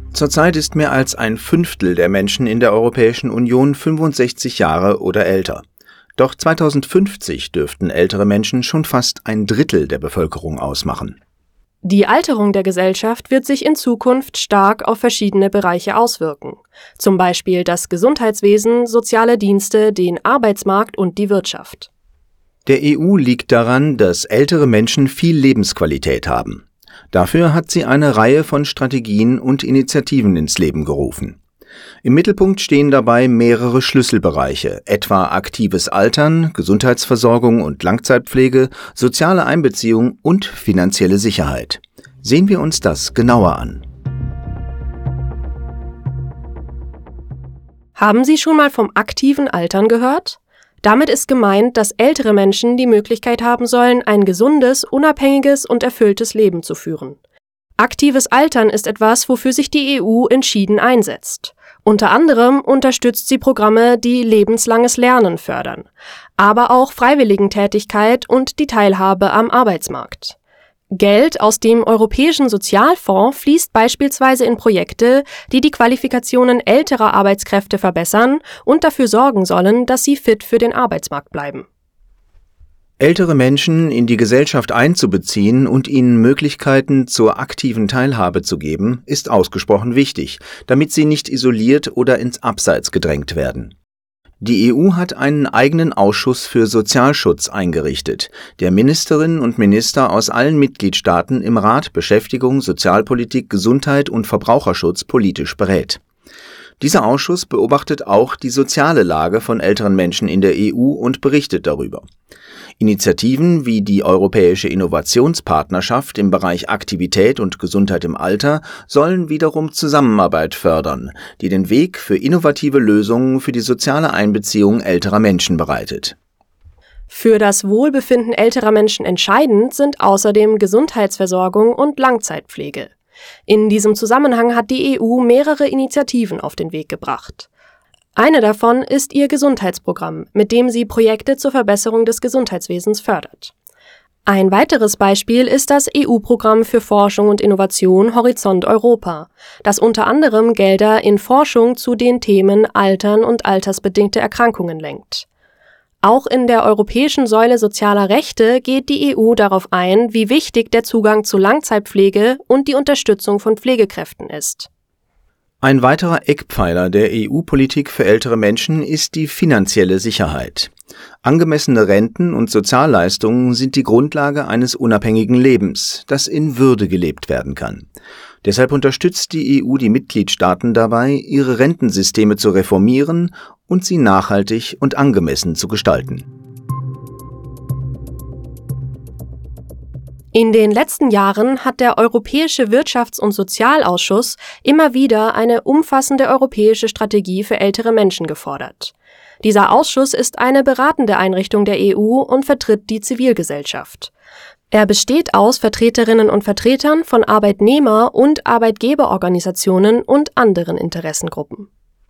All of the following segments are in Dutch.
Zurzeit ist mehr als ein Fünftel der Menschen in der Europäischen Union 65 Jahre oder älter. Doch 2050 dürften ältere Menschen schon fast ein Drittel der Bevölkerung ausmachen. Die Alterung der Gesellschaft wird sich in Zukunft stark auf verschiedene Bereiche auswirken. Zum Beispiel das Gesundheitswesen, soziale Dienste, den Arbeitsmarkt und die Wirtschaft. Der EU liegt daran, dass ältere Menschen viel Lebensqualität haben. Dafür hat sie eine Reihe von Strategien und Initiativen ins Leben gerufen. Im Mittelpunkt stehen dabei mehrere Schlüsselbereiche, etwa aktives Altern, Gesundheitsversorgung und Langzeitpflege, soziale Einbeziehung und finanzielle Sicherheit. Sehen wir uns das genauer an. Haben Sie schon mal vom aktiven Altern gehört? Damit ist gemeint, dass ältere Menschen die Möglichkeit haben sollen, ein gesundes, unabhängiges und erfülltes Leben zu führen. Aktives Altern ist etwas, wofür sich die EU entschieden einsetzt. Unter anderem unterstützt sie Programme, die lebenslanges Lernen fördern, aber auch Freiwilligentätigkeit und die Teilhabe am Arbeitsmarkt. Geld aus dem Europäischen Sozialfonds fließt beispielsweise in Projekte, die die Qualifikationen älterer Arbeitskräfte verbessern und dafür sorgen sollen, dass sie fit für den Arbeitsmarkt bleiben. Ältere Menschen in die Gesellschaft einzubeziehen und ihnen Möglichkeiten zur aktiven Teilhabe zu geben, ist ausgesprochen wichtig, damit sie nicht isoliert oder ins Abseits gedrängt werden. Die EU hat einen eigenen Ausschuss für Sozialschutz eingerichtet, der Ministerinnen und Minister aus allen Mitgliedstaaten im Rat Beschäftigung, Sozialpolitik, Gesundheit und Verbraucherschutz politisch berät. Dieser Ausschuss beobachtet auch die soziale Lage von älteren Menschen in der EU und berichtet darüber. Initiativen wie die Europäische Innovationspartnerschaft im Bereich Aktivität und Gesundheit im Alter sollen wiederum Zusammenarbeit fördern, die den Weg für innovative Lösungen für die soziale Einbeziehung älterer Menschen bereitet. Für das Wohlbefinden älterer Menschen entscheidend sind außerdem Gesundheitsversorgung und Langzeitpflege. In diesem Zusammenhang hat die EU mehrere Initiativen auf den Weg gebracht. Eine davon ist ihr Gesundheitsprogramm, mit dem sie Projekte zur Verbesserung des Gesundheitswesens fördert. Ein weiteres Beispiel ist das EU-Programm für Forschung und Innovation Horizont Europa, das unter anderem Gelder in Forschung zu den Themen Altern und altersbedingte Erkrankungen lenkt. Auch in der Europäischen Säule sozialer Rechte geht die EU darauf ein, wie wichtig der Zugang zu Langzeitpflege und die Unterstützung von Pflegekräften ist. Ein weiterer Eckpfeiler der EU-Politik für ältere Menschen ist die finanzielle Sicherheit. Angemessene Renten und Sozialleistungen sind die Grundlage eines unabhängigen Lebens, das in Würde gelebt werden kann. Deshalb unterstützt die EU die Mitgliedstaaten dabei, ihre Rentensysteme zu reformieren und sie nachhaltig und angemessen zu gestalten. In den letzten Jahren hat der Europäische Wirtschafts- und Sozialausschuss immer wieder eine umfassende europäische Strategie für ältere Menschen gefordert. Dieser Ausschuss ist eine beratende Einrichtung der EU und vertritt die Zivilgesellschaft. Er besteht aus Vertreterinnen und Vertretern von Arbeitnehmer- und Arbeitgeberorganisationen und anderen Interessengruppen.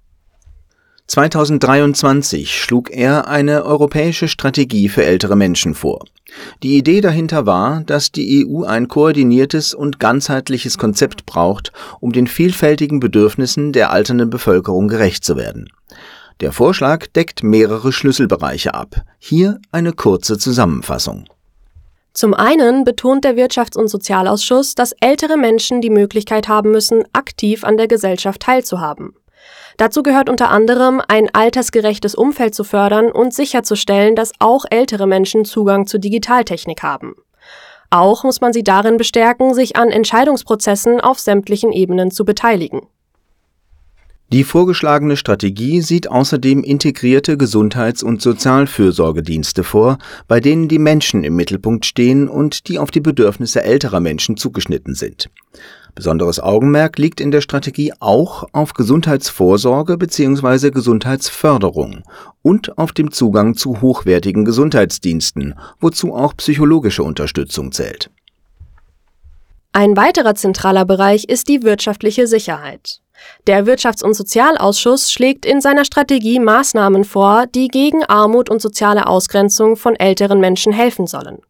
2023 schlug er eine europäische Strategie für ältere Menschen vor. Die Idee dahinter war, dass die EU ein koordiniertes und ganzheitliches Konzept braucht, um den vielfältigen Bedürfnissen der alternden Bevölkerung gerecht zu werden. Der Vorschlag deckt mehrere Schlüsselbereiche ab. Hier eine kurze Zusammenfassung. Zum einen betont der Wirtschafts- und Sozialausschuss, dass ältere Menschen die Möglichkeit haben müssen, aktiv an der Gesellschaft teilzuhaben. Dazu gehört unter anderem, ein altersgerechtes Umfeld zu fördern und sicherzustellen, dass auch ältere Menschen Zugang zu Digitaltechnik haben. Auch muss man sie darin bestärken, sich an Entscheidungsprozessen auf sämtlichen Ebenen zu beteiligen. Die vorgeschlagene Strategie sieht außerdem integrierte Gesundheits- und Sozialfürsorgedienste vor, bei denen die Menschen im Mittelpunkt stehen und die auf die Bedürfnisse älterer Menschen zugeschnitten sind. Besonderes Augenmerk liegt in der Strategie auch auf Gesundheitsvorsorge bzw. Gesundheitsförderung und auf dem Zugang zu hochwertigen Gesundheitsdiensten, wozu auch psychologische Unterstützung zählt. Ein weiterer zentraler Bereich ist die wirtschaftliche Sicherheit. Der Wirtschafts- und Sozialausschuss schlägt in seiner Strategie Maßnahmen vor, die gegen Armut und soziale Ausgrenzung von älteren Menschen helfen sollen.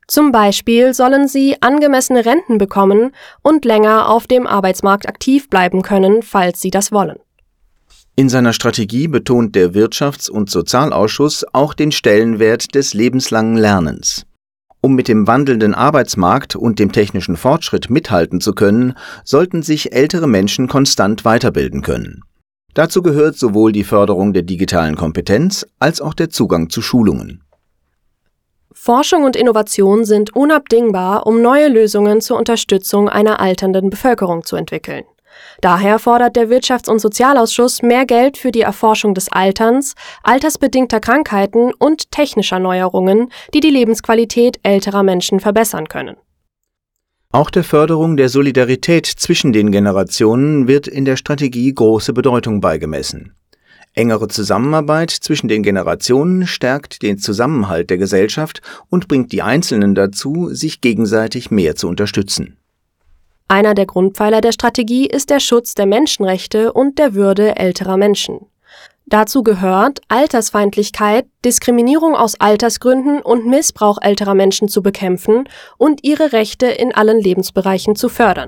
Zum Beispiel sollen sie angemessene Renten bekommen und länger auf dem Arbeitsmarkt aktiv bleiben können, falls sie das wollen. In seiner Strategie betont der Wirtschafts- und Sozialausschuss auch den Stellenwert des lebenslangen Lernens. Um mit dem wandelnden Arbeitsmarkt und dem technischen Fortschritt mithalten zu können, sollten sich ältere Menschen konstant weiterbilden können. Dazu gehört sowohl die Förderung der digitalen Kompetenz als auch der Zugang zu Schulungen. Forschung und Innovation sind unabdingbar, um neue Lösungen zur Unterstützung einer alternden Bevölkerung zu entwickeln. Daher fordert der Wirtschafts- und Sozialausschuss mehr Geld für die Erforschung des Alterns, altersbedingter Krankheiten und technischer Neuerungen, die die Lebensqualität älterer Menschen verbessern können. Auch der Förderung der Solidarität zwischen den Generationen wird in der Strategie große Bedeutung beigemessen. Engere Zusammenarbeit zwischen den Generationen stärkt den Zusammenhalt der Gesellschaft und bringt die Einzelnen dazu, sich gegenseitig mehr zu unterstützen. Einer der Grundpfeiler der Strategie ist der Schutz der Menschenrechte und der Würde älterer Menschen. Dazu gehört, Altersfeindlichkeit, Diskriminierung aus Altersgründen und Missbrauch älterer Menschen zu bekämpfen und ihre Rechte in allen Lebensbereichen zu fördern.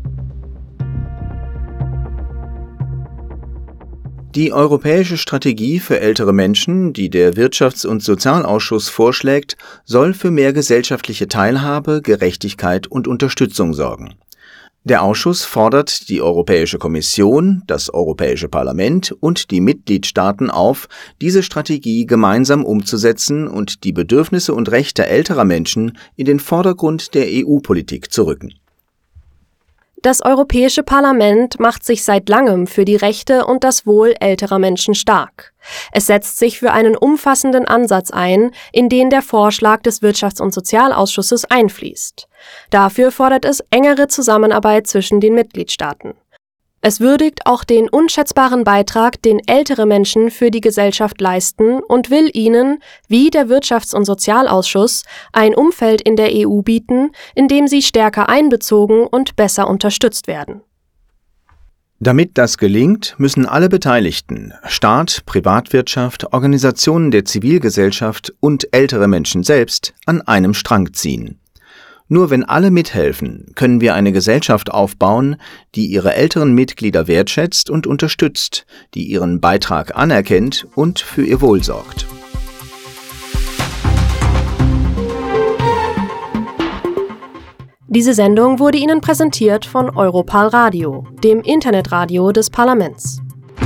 Die europäische Strategie für ältere Menschen, die der Wirtschafts- und Sozialausschuss vorschlägt, soll für mehr gesellschaftliche Teilhabe, Gerechtigkeit und Unterstützung sorgen. Der Ausschuss fordert die Europäische Kommission, das Europäische Parlament und die Mitgliedstaaten auf, diese Strategie gemeinsam umzusetzen und die Bedürfnisse und Rechte älterer Menschen in den Vordergrund der EU-Politik zu rücken. Das Europäische Parlament macht sich seit langem für die Rechte und das Wohl älterer Menschen stark. Es setzt sich für einen umfassenden Ansatz ein, in den der Vorschlag des Wirtschafts- und Sozialausschusses einfließt. Dafür fordert es engere Zusammenarbeit zwischen den Mitgliedstaaten. Es würdigt auch den unschätzbaren Beitrag, den ältere Menschen für die Gesellschaft leisten und will ihnen, wie der Wirtschafts- und Sozialausschuss, ein Umfeld in der EU bieten, in dem sie stärker einbezogen und besser unterstützt werden. Damit das gelingt, müssen alle Beteiligten, Staat, Privatwirtschaft, Organisationen der Zivilgesellschaft und ältere Menschen selbst, an einem Strang ziehen. Nur wenn alle mithelfen, können wir eine Gesellschaft aufbauen, die ihre älteren Mitglieder wertschätzt und unterstützt, die ihren Beitrag anerkennt und für ihr Wohl sorgt. Diese Sendung wurde Ihnen präsentiert von Europal Radio, dem Internetradio des Parlaments.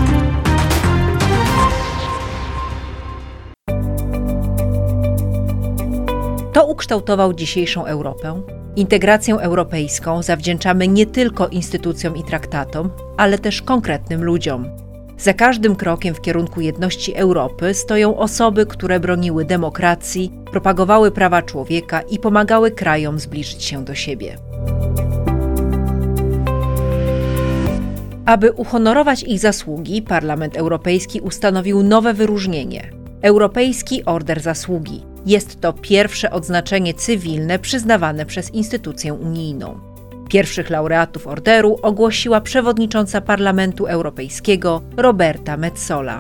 To ukształtował dzisiejszą Europę. Integrację europejską zawdzięczamy nie tylko instytucjom i traktatom, ale też konkretnym ludziom. Za każdym krokiem w kierunku jedności Europy stoją osoby, które broniły demokracji, propagowały prawa człowieka i pomagały krajom zbliżyć się do siebie. Aby uhonorować ich zasługi, Parlament Europejski ustanowił nowe wyróżnienie – Europejski Order Zasługi. Jest to pierwsze odznaczenie cywilne przyznawane przez instytucję unijną. Pierwszych laureatów orderu ogłosiła przewodnicząca Parlamentu Europejskiego Roberta Metsola.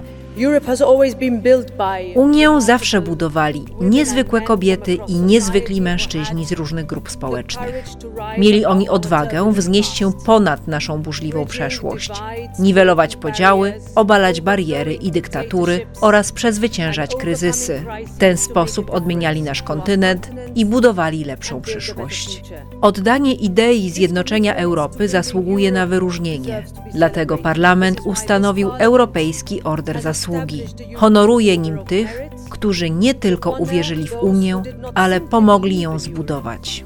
Unię zawsze budowali niezwykłe kobiety i niezwykli mężczyźni z różnych grup społecznych. Mieli oni odwagę wznieść się ponad naszą burzliwą przeszłość, niwelować podziały, obalać bariery i dyktatury oraz przezwyciężać kryzysy. W ten sposób odmieniali nasz kontynent i budowali lepszą przyszłość. Oddanie idei zjednoczenia Europy zasługuje na wyróżnienie. Dlatego Parlament ustanowił Europejski Order Zasługi. Honoruje nim tych, którzy nie tylko uwierzyli w Unię, ale pomogli ją zbudować.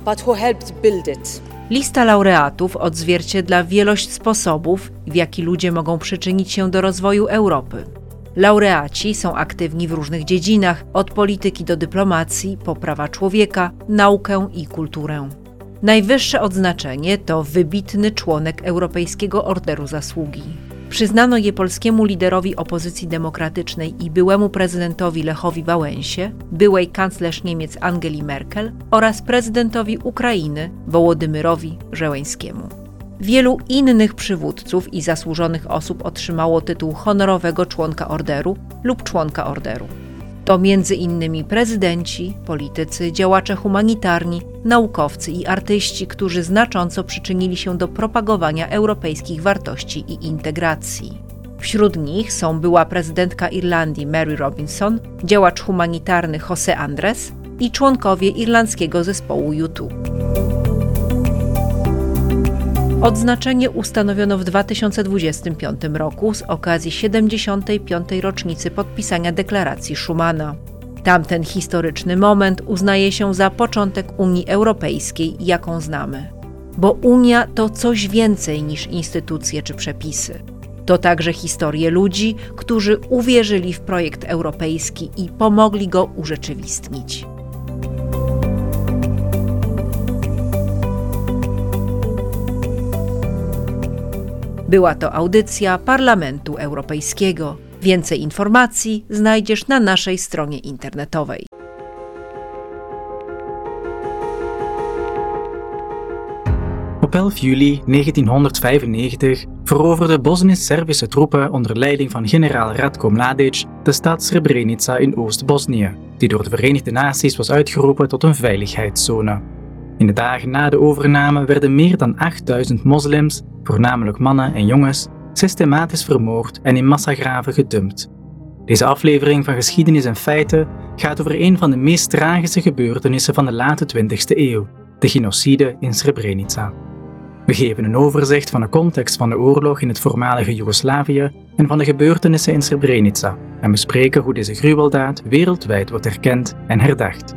Lista laureatów odzwierciedla wielość sposobów, w jaki ludzie mogą przyczynić się do rozwoju Europy. Laureaci są aktywni w różnych dziedzinach, od polityki do dyplomacji, po prawa człowieka, naukę i kulturę. Najwyższe odznaczenie to wybitny członek Europejskiego Orderu Zasługi. Przyznano je polskiemu liderowi opozycji demokratycznej i byłemu prezydentowi Lechowi Wałęsie, byłej kanclerz Niemiec Angeli Merkel oraz prezydentowi Ukrainy Wołodymyrowi Żeleńskiemu. Wielu innych przywódców i zasłużonych osób otrzymało tytuł honorowego członka orderu lub członka orderu. To między innymi prezydenci, politycy, działacze humanitarni, naukowcy i artyści, którzy znacząco przyczynili się do propagowania europejskich wartości i integracji. Wśród nich są była prezydentka Irlandii Mary Robinson, działacz humanitarny José Andrés i członkowie irlandzkiego zespołu U2. Odznaczenie ustanowiono w 2025 roku z okazji 75. rocznicy podpisania deklaracji Schumana. Tamten historyczny moment uznaje się za początek Unii Europejskiej, jaką znamy. Bo Unia to coś więcej niż instytucje czy przepisy. To także historie ludzi, którzy uwierzyli w projekt europejski i pomogli go urzeczywistnić. Była to audycja Parlamentu Europejskiego. Więcej informacji znajdziesz na naszej stronie internetowej. Op 11 juli 1995 veroverden Bosnisch-Servische troepen onder leiding van generaal Ratko Mladic de stad Srebrenica in Oost-Bosnië, die door de Verenigde Naties was uitgeroepen tot een veiligheidszone. In de dagen na de overname werden meer dan 8000 moslims, voornamelijk mannen en jongens, systematisch vermoord en in massagraven gedumpt. Deze aflevering van Geschiedenis en Feiten gaat over een van de meest tragische gebeurtenissen van de late 20e eeuw, de genocide in Srebrenica. We geven een overzicht van de context van de oorlog in het voormalige Joegoslavië en van de gebeurtenissen in Srebrenica en bespreken hoe deze gruweldaad wereldwijd wordt erkend en herdacht.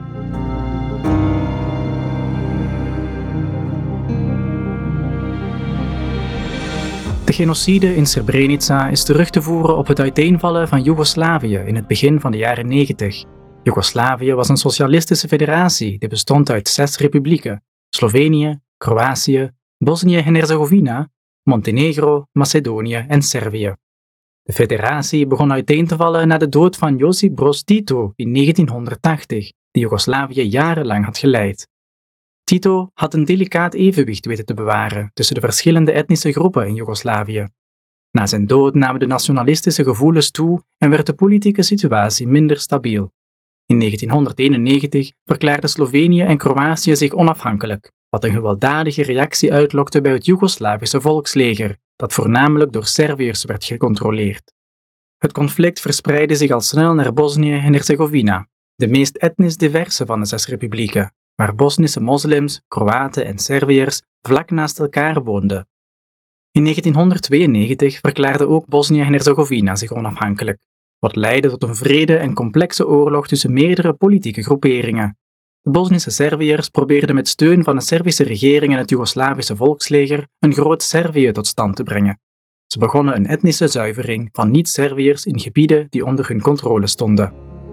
De genocide in Srebrenica is terug te voeren op het uiteenvallen van Joegoslavië in het begin van de jaren 90. Joegoslavië was een socialistische federatie die bestond uit 6 republieken: Slovenië, Kroatië, Bosnië en Herzegovina, Montenegro, Macedonië en Servië. De federatie begon uiteen te vallen na de dood van Josip Broz Tito in 1980, die Joegoslavië jarenlang had geleid. Tito had een delicaat evenwicht weten te bewaren tussen de verschillende etnische groepen in Joegoslavië. Na zijn dood namen de nationalistische gevoelens toe en werd de politieke situatie minder stabiel. In 1991 verklaarden Slovenië en Kroatië zich onafhankelijk, wat een gewelddadige reactie uitlokte bij het Joegoslavische volksleger, dat voornamelijk door Serviërs werd gecontroleerd. Het conflict verspreidde zich al snel naar Bosnië en Herzegovina, de meest etnisch diverse van de 6 republieken, waar Bosnische moslims, Kroaten en Serviërs vlak naast elkaar woonden. In 1992 verklaarde ook Bosnië en Herzegovina zich onafhankelijk, wat leidde tot een wrede en complexe oorlog tussen meerdere politieke groeperingen. De Bosnische Serviërs probeerden met steun van de Servische regering en het Joegoslavische volksleger een groot Servië tot stand te brengen. Ze begonnen een etnische zuivering van niet-Serviërs in gebieden die onder hun controle stonden.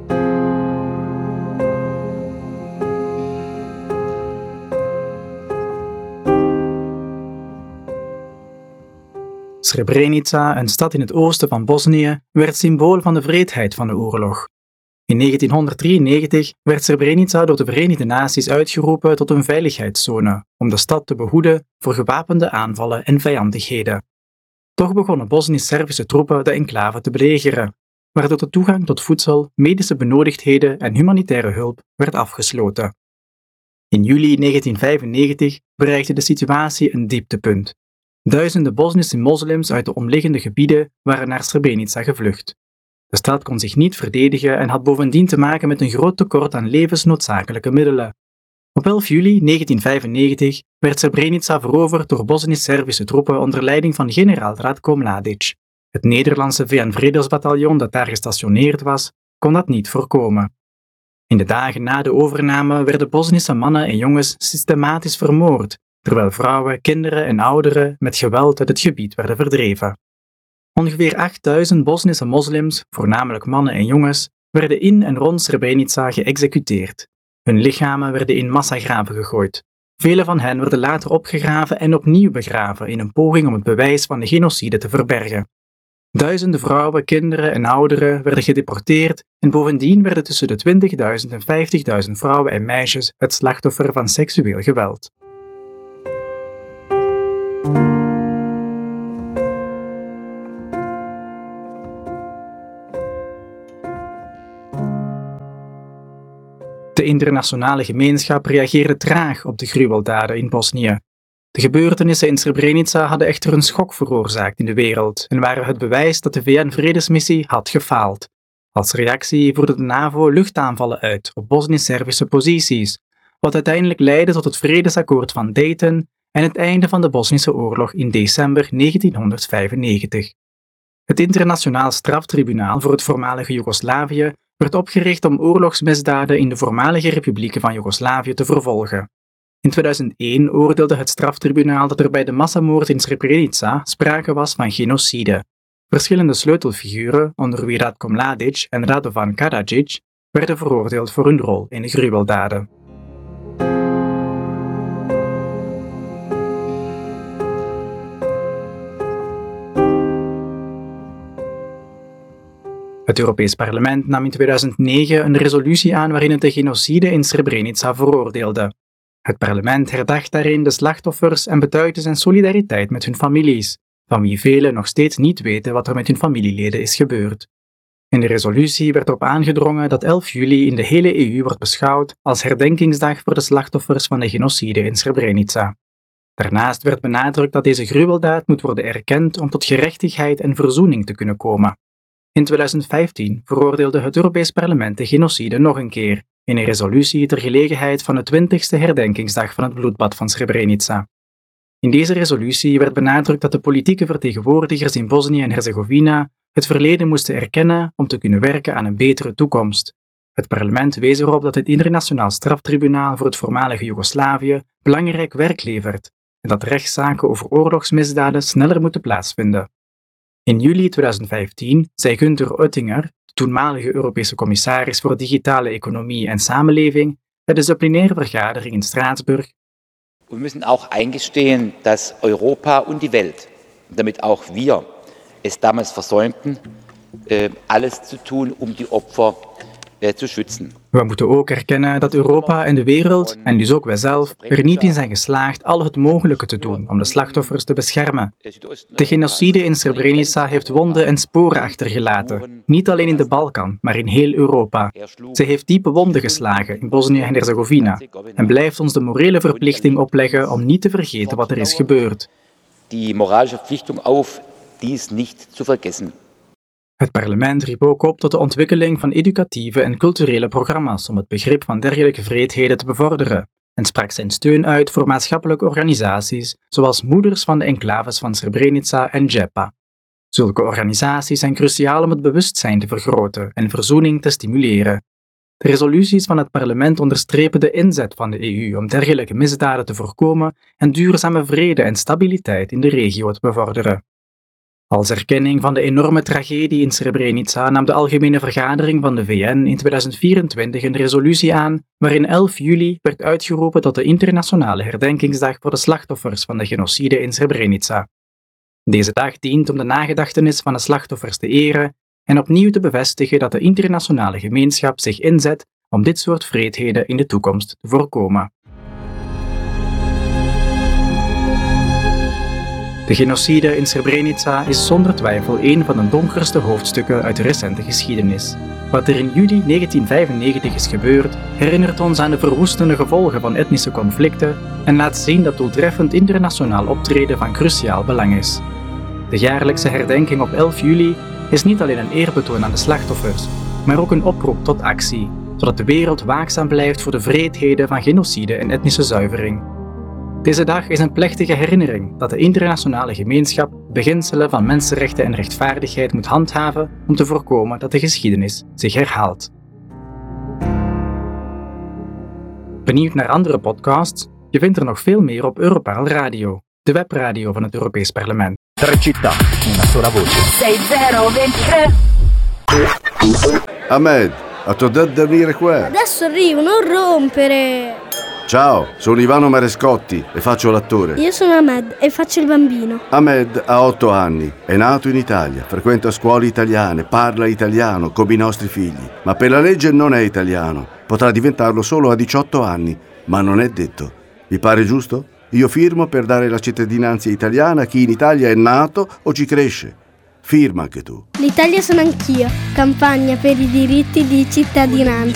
Srebrenica, een stad in het oosten van Bosnië, werd symbool van de wreedheid van de oorlog. In 1993 werd Srebrenica door de Verenigde Naties uitgeroepen tot een veiligheidszone om de stad te behoeden voor gewapende aanvallen en vijandigheden. Toch begonnen Bosnisch-Servische troepen de enclave te belegeren, waardoor de toegang tot voedsel, medische benodigdheden en humanitaire hulp werd afgesloten. In juli 1995 bereikte de situatie een dieptepunt. Duizenden Bosnische moslims uit de omliggende gebieden waren naar Srebrenica gevlucht. De stad kon zich niet verdedigen en had bovendien te maken met een groot tekort aan levensnoodzakelijke middelen. Op 11 juli 1995 werd Srebrenica veroverd door Bosnisch-Servische troepen onder leiding van generaal Ratko Mladic. Het Nederlandse VN-vredesbataljon dat daar gestationeerd was, kon dat niet voorkomen. In de dagen na de overname werden Bosnische mannen en jongens systematisch vermoord, terwijl vrouwen, kinderen en ouderen met geweld uit het gebied werden verdreven. Ongeveer 8000 Bosnische moslims, voornamelijk mannen en jongens, werden in en rond Srebrenica geëxecuteerd. Hun lichamen werden in massagraven gegooid. Vele van hen werden later opgegraven en opnieuw begraven in een poging om het bewijs van de genocide te verbergen. Duizenden vrouwen, kinderen en ouderen werden gedeporteerd en bovendien werden tussen de 20.000 en 50.000 vrouwen en meisjes het slachtoffer van seksueel geweld. De internationale gemeenschap reageerde traag op de gruweldaden in Bosnië. De gebeurtenissen in Srebrenica hadden echter een schok veroorzaakt in de wereld en waren het bewijs dat de VN-vredesmissie had gefaald. Als reactie voerde de NAVO luchtaanvallen uit op Bosnisch-Servische posities, wat uiteindelijk leidde tot het vredesakkoord van Dayton en het einde van de Bosnische oorlog in december 1995. Het Internationaal Straftribunaal voor het voormalige Joegoslavië werd opgericht om oorlogsmisdaden in de voormalige republieken van Joegoslavië te vervolgen. In 2001 oordeelde het straftribunaal dat er bij de massamoord in Srebrenica sprake was van genocide. Verschillende sleutelfiguren, onder wie Ratko Mladic en Radovan Karadzic, werden veroordeeld voor hun rol in de gruweldaden. Het Europees Parlement nam in 2009 een resolutie aan waarin het de genocide in Srebrenica veroordeelde. Het parlement herdacht daarin de slachtoffers en betuigde zijn solidariteit met hun families, van wie velen nog steeds niet weten wat er met hun familieleden is gebeurd. In de resolutie werd erop aangedrongen dat 11 juli in de hele EU wordt beschouwd als herdenkingsdag voor de slachtoffers van de genocide in Srebrenica. Daarnaast werd benadrukt dat deze gruweldaad moet worden erkend om tot gerechtigheid en verzoening te kunnen komen. In 2015 veroordeelde het Europees Parlement de genocide nog een keer, in een resolutie ter gelegenheid van de 20e herdenkingsdag van het bloedbad van Srebrenica. In deze resolutie werd benadrukt dat de politieke vertegenwoordigers in Bosnië en Herzegovina het verleden moesten erkennen om te kunnen werken aan een betere toekomst. Het parlement wees erop dat het Internationaal Straftribunaal voor het voormalige Joegoslavië belangrijk werk levert en dat rechtszaken over oorlogsmisdaden sneller moeten plaatsvinden. In juli 2015 zei Günther Oettinger, de toenmalige Europese commissaris voor digitale economie en samenleving, bij de supplenaire vergadering in Straatsburg: Wir müssen auch eingestehen, dass Europa und die Welt, damit auch wir, es damals versäumten, alles zu tun, um die Opfer zu schützen. We moeten ook erkennen dat Europa en de wereld, en dus ook wijzelf, er niet in zijn geslaagd al het mogelijke te doen om de slachtoffers te beschermen. De genocide in Srebrenica heeft wonden en sporen achtergelaten, niet alleen in de Balkan, maar in heel Europa. Zij heeft diepe wonden geslagen in Bosnië en Herzegovina en blijft ons de morele verplichting opleggen om niet te vergeten wat er is gebeurd. Die moralische Verpflichtung auf, dies nicht zu vergessen. Het parlement riep ook op tot de ontwikkeling van educatieve en culturele programma's om het begrip van dergelijke wreedheden te bevorderen en sprak zijn steun uit voor maatschappelijke organisaties zoals Moeders van de Enclaves van Srebrenica en JEPA. Zulke organisaties zijn cruciaal om het bewustzijn te vergroten en verzoening te stimuleren. De resoluties van het parlement onderstrepen de inzet van de EU om dergelijke misdaden te voorkomen en duurzame vrede en stabiliteit in de regio te bevorderen. Als erkenning van de enorme tragedie in Srebrenica nam de Algemene Vergadering van de VN in 2024 een resolutie aan waarin 11 juli werd uitgeroepen tot de internationale herdenkingsdag voor de slachtoffers van de genocide in Srebrenica. Deze dag dient om de nagedachtenis van de slachtoffers te eren en opnieuw te bevestigen dat de internationale gemeenschap zich inzet om dit soort wreedheden in de toekomst te voorkomen. De genocide in Srebrenica is zonder twijfel een van de donkerste hoofdstukken uit de recente geschiedenis. Wat er in juli 1995 is gebeurd, herinnert ons aan de verwoestende gevolgen van etnische conflicten en laat zien dat doeltreffend internationaal optreden van cruciaal belang is. De jaarlijkse herdenking op 11 juli is niet alleen een eerbetoon aan de slachtoffers, maar ook een oproep tot actie, zodat de wereld waakzaam blijft voor de wreedheden van genocide en etnische zuivering. Deze dag is een plechtige herinnering dat de internationale gemeenschap beginselen van mensenrechten en rechtvaardigheid moet handhaven om te voorkomen dat de geschiedenis zich herhaalt. Benieuwd naar andere podcasts? Je vindt er nog veel meer op Europarl Radio, de webradio van het Europees Parlement. 3 città, una sola voce. 6023. Ahmed, ti ho detto di venire qua. Adesso arrivo, non rompere. Ciao, sono Ivano Marescotti e faccio l'attore. Io sono Ahmed e faccio il bambino. Ahmed ha 8 anni, è nato in Italia, frequenta scuole italiane, parla italiano come i nostri figli, ma per la legge non è italiano. Potrà diventarlo solo a 18 anni, ma non è detto. Vi pare giusto? Io firmo per dare la cittadinanza italiana a chi in Italia è nato o ci cresce. Firma anche tu. L'Italia sono anch'io. Campagna per i diritti di cittadinanza.